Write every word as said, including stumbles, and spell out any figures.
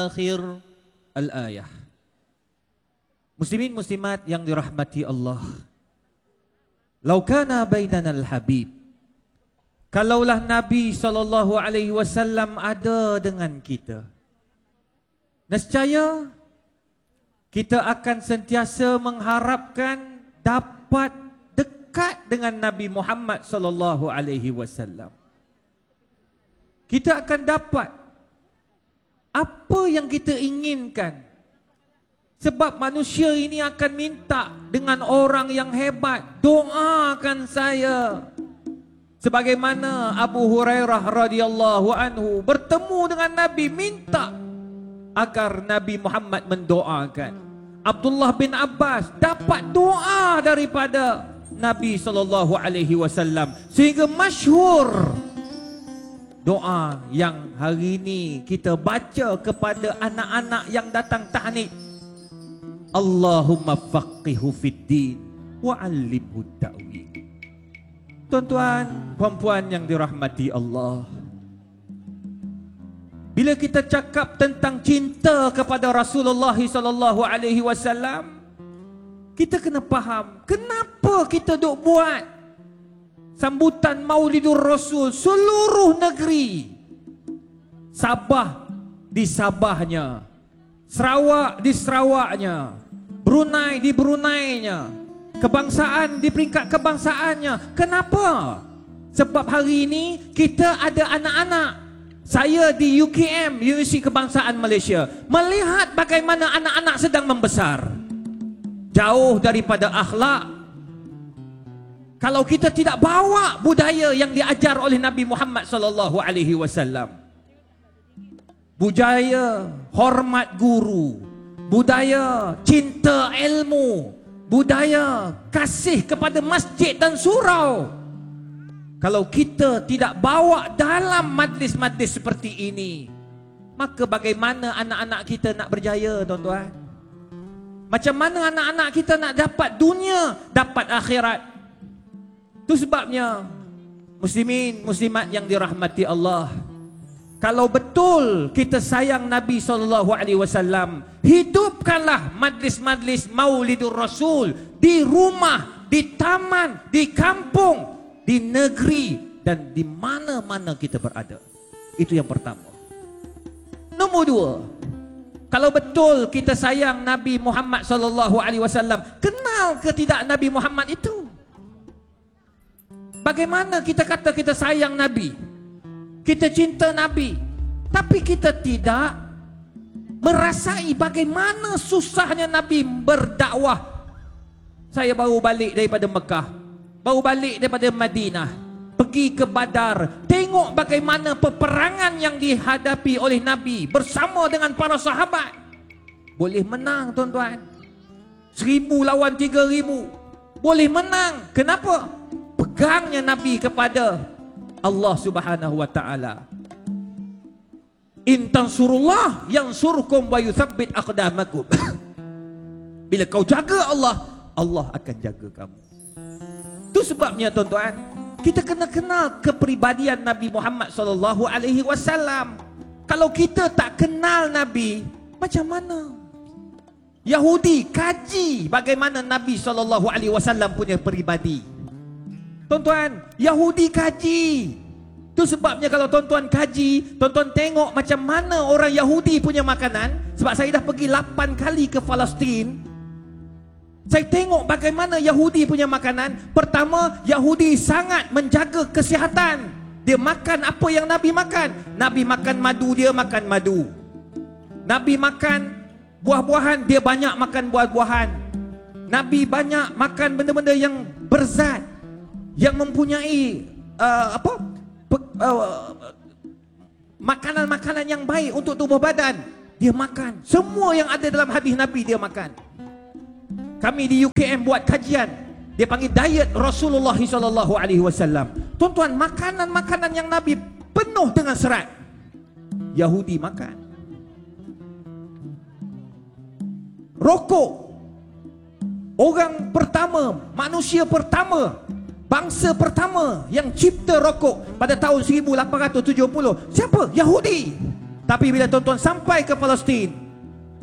akhir al-ayah. Muslimin muslimat yang dirahmati Allah. Lau kana bainana al-habib. Kalaulah Nabi sallallahu alaihi wasallam ada dengan kita, nescaya kita akan sentiasa mengharapkan dapat dekat dengan Nabi Muhammad sallallahu alaihi wasallam. Kita akan dapat apa yang kita inginkan. Sebab manusia ini akan minta dengan orang yang hebat, doakan saya. Sebagaimana Abu Hurairah radhiyallahu anhu bertemu dengan Nabi, minta agar Nabi Muhammad mendoakan. Abdullah bin Abbas dapat doa daripada Nabi sallallahu alaihi wasallam sehingga masyhur doa yang hari ini kita baca kepada anak-anak yang datang tahnik. Allahumma faqihu fid din wa 'allimhu ta'wil. Tuan-tuan, puan-puan yang dirahmati Allah, bila kita cakap tentang cinta kepada Rasulullah sallallahu alaihi wasallam, kita kena faham kenapa kita duk buat sambutan Maulidur Rasul seluruh negeri. Sabah di Sabahnya, Sarawak di Sarawaknya, Brunei di Bruneinya, kebangsaan di peringkat kebangsaannya. Kenapa? Sebab hari ini kita ada anak-anak. Saya di U K M, Universiti Kebangsaan Malaysia, melihat bagaimana anak-anak sedang membesar. Jauh daripada akhlak. Kalau kita tidak bawa budaya yang diajar oleh Nabi Muhammad sallallahu alaihi wasallam, budaya hormat guru, budaya cinta ilmu, budaya kasih kepada masjid dan surau, kalau kita tidak bawa dalam majlis-majlis seperti ini, maka bagaimana anak-anak kita nak berjaya, tuan-tuan? Macam mana anak-anak kita nak dapat dunia, dapat akhirat? Itu sebabnya, muslimin, muslimat yang dirahmati Allah, kalau betul kita sayang Nabi sallallahu alaihi wasallam, hidupkanlah majlis-majlis Maulidur Rasul di rumah, di taman, di kampung, di negeri, dan di mana-mana kita berada. Itu yang pertama. Nombor dua, kalau betul kita sayang Nabi Muhammad sallallahu alaihi wasallam, kenal ke tidak Nabi Muhammad itu? Bagaimana kita kata kita sayang Nabi, kita cinta Nabi, tapi kita tidak merasai bagaimana susahnya Nabi berdakwah. Saya baru balik daripada Mekah, baru balik daripada Madinah, pergi ke Badar, tengok bagaimana peperangan yang dihadapi oleh Nabi bersama dengan para sahabat. Boleh menang, tuan-tuan. Seribu lawan tiga ribu. Boleh menang. Kenapa? Pegangnya Nabi kepada Allah subhanahu wa ta'ala. In tansurullah yansurkum wa yuthabbit aqdamakum. Bila kau jaga Allah, Allah akan jaga kamu. Itu sebabnya, tuan-tuan, kita kena kenal kepribadian Nabi Muhammad sallallahu alaihi wasallam. Kalau kita tak kenal Nabi, macam mana? Yahudi kaji bagaimana Nabi sallallahu alaihi wasallam punya peribadi. Tuan-tuan, Yahudi kaji. Itu sebabnya kalau tuan-tuan kaji, tuan-tuan tengok macam mana orang Yahudi punya makanan. Sebab saya dah pergi lapan kali ke Palestin. Saya tengok bagaimana Yahudi punya makanan. Pertama, Yahudi sangat menjaga kesihatan. Dia makan apa yang Nabi makan. Nabi makan madu, dia makan madu. Nabi makan buah-buahan, dia banyak makan buah-buahan. Nabi banyak makan benda-benda yang berzat, yang mempunyai uh, apa uh, makanan-makanan yang baik untuk tubuh badan. Dia makan semua yang ada dalam hadis Nabi, dia makan. Kami di U K M buat kajian, dia panggil diet Rasulullah sallallahu alaihi wasallam. Tuan-tuan, makanan-makanan yang Nabi penuh dengan serat, Yahudi makan. Rokok, orang pertama, manusia pertama, bangsa pertama yang cipta rokok pada tahun seribu lapan ratus tujuh puluh, siapa? Yahudi. Tapi bila tuan-tuan sampai ke Palestin,